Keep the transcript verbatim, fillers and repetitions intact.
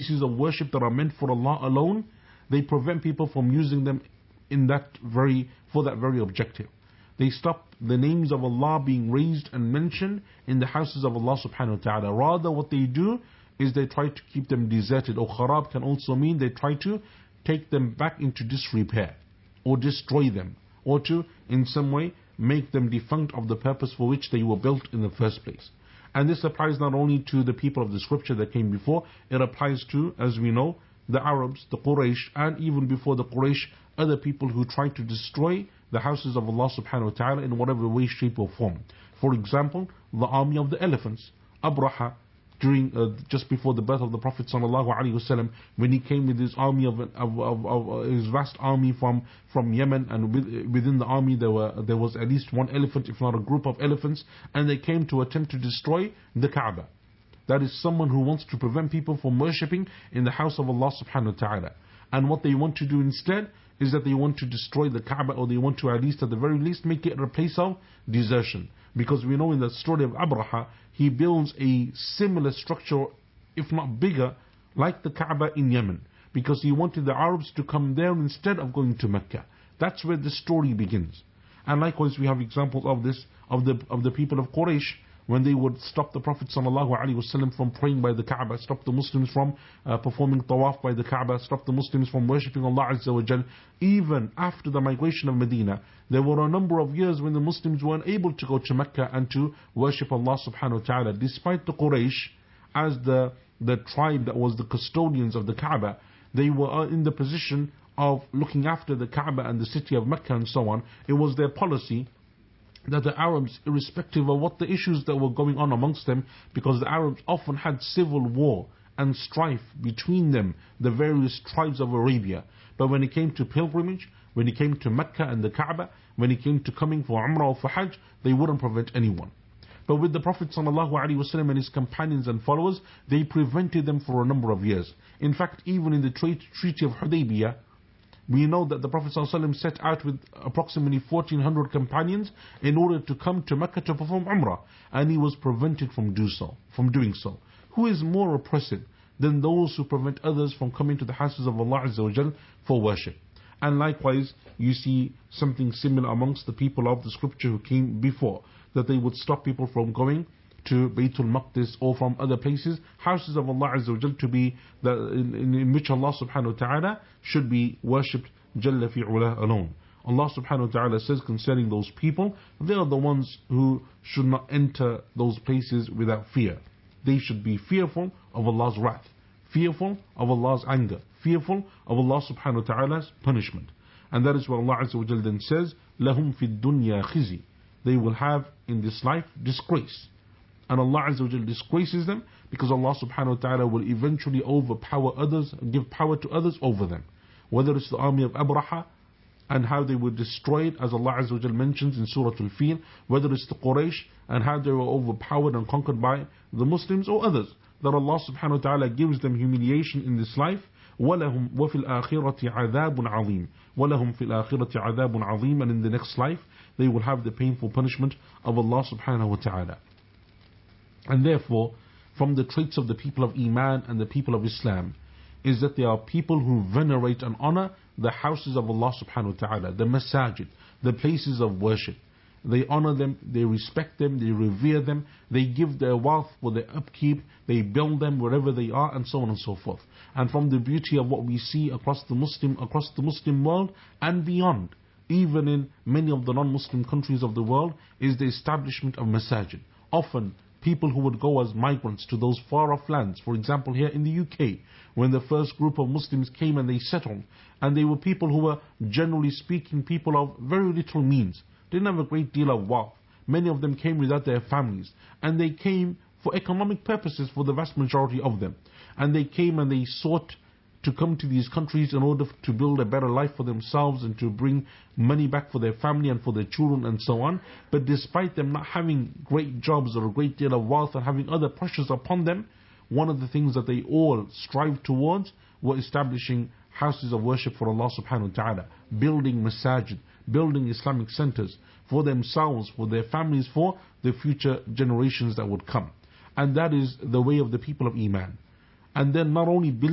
places of worship that are meant for Allah alone, they prevent people from using them in that very, for that very objective. They stop the names of Allah being raised and mentioned in the houses of Allah subhanahu wa ta'ala. Rather, what they do is they try to keep them deserted. Or kharab can also mean they try to take them back into disrepair, or destroy them, or to in some way make them defunct of the purpose for which they were built in the first place. And this applies not only to the people of the scripture that came before, it applies to, as we know, the Arabs, the Quraysh, and even before the Quraysh, other people who tried to destroy the houses of Allah subhanahu wa ta'ala in whatever way, shape or form. For example, the army of the elephants, Abraha, during uh, just before the birth of the Prophet sallallahu alaihi wasallam, when he came with his army of, of, of, of his vast army from from Yemen, and with, within the army there were there was at least one elephant, if not a group of elephants, and they came to attempt to destroy the Kaaba. That is someone who wants to prevent people from worshipping in the house of Allah subhanahu wa ta'ala. And what they want to do instead is that they want to destroy the Kaaba, or they want to at least at the very least make it a place of desertion. Because we know in the story of Abraha, he builds a similar structure, if not bigger, like the Kaaba in Yemen, because he wanted the Arabs to come there instead of going to Mecca. That's where the story begins. And likewise we have examples of this, of the of the people of Quraysh, when they would stop the Prophet ﷺ from praying by the Kaaba, stop the Muslims from uh, performing tawaf by the Kaaba, stop the Muslims from worshipping Allah Azza wa Jal. Even after the migration of Medina, there were a number of years when the Muslims were unable to go to Mecca and to worship Allah subhanahu wa ta'ala, despite the Quraysh, as the, the tribe that was the custodians of the Kaaba, they were in the position of looking after the Kaaba and the city of Mecca and so on. It was their policy that the Arabs, irrespective of what the issues that were going on amongst them, because the Arabs often had civil war and strife between them, the various tribes of Arabia. But when it came to pilgrimage, when it came to Mecca and the Kaaba, when it came to coming for Umrah or for Hajj, they wouldn't prevent anyone. But with the Prophet ﷺ and his companions and followers, they prevented them for a number of years. In fact, even in the Treaty of Hudaybiyah, we know that the Prophet ﷺ set out with approximately fourteen hundred companions in order to come to Mecca to perform Umrah, and he was prevented from do so, from doing so. Who is more oppressive than those who prevent others from coming to the houses of Allah Azza wa Jal for worship? And likewise, you see something similar amongst the people of the scripture who came before, that they would stop people from going to Baytul Maqdis or from other places, houses of Allah Azza wa Jal, to be the, in, in which Allah subhanahu wa ta'ala should be worshipped Jalla fi'ula alone. Allah subhanahu wa ta'ala says concerning those people, they are the ones who should not enter those places without fear. They should be fearful of Allah's wrath, fearful of Allah's anger, fearful of Allah subhanahu wa ta'ala's punishment. And that is what Allah Azza wa Jal then says, لَهُمْ فِي الدُّنْيَا خِزِي. They will have in this life disgrace. And Allah Azza wa Jal disgraces them, because Allah subhanahu wa ta'ala will eventually overpower others, give power to others over them. Whether it's the army of Abraha and how they were destroyed, as Allah Azza wa Jal mentions in Surah Al-Fil, whether it's the Quraysh and how they were overpowered and conquered by the Muslims or others, that Allah subhanahu wa ta'ala gives them humiliation in this life. وَلَهُمْ وَفِي الْآخِرَةِ عَذَابٌ عَظِيمٌ وَلَهُمْ فِي الْآخِرَةِ عَذَابٌ عَظِيمٌ. And in the next life they will have the painful punishment of Allah subhanahu wa ta'ala. And therefore, from the traits of the people of Iman and the people of Islam is that they are people who venerate and honor the houses of Allah subhanahu wa ta'ala, the masajid, the places of worship. They honor them, they respect them, they revere them, they give their wealth for their upkeep, they build them wherever they are, and so on and so forth. And from the beauty of what we see across the Muslim, across the Muslim world and beyond, even in many of the non-Muslim countries of the world, is the establishment of masajid. Often people who would go as migrants to those far off lands, for example here in the U K, when the first group of Muslims came and they settled, and they were people who were generally speaking people of very little means, didn't have a great deal of wealth. Many of them came without their families, and they came for economic purposes for the vast majority of them. And they came and they sought to come to these countries in order to build a better life for themselves and to bring money back for their family and for their children and so on. But despite them not having great jobs or a great deal of wealth and having other pressures upon them, one of the things that they all strive towards were establishing houses of worship for Allah subhanahu wa ta'ala, building masajid, building Islamic centers for themselves, for their families, for the future generations that would come. And that is the way of the people of Iman. And then not only building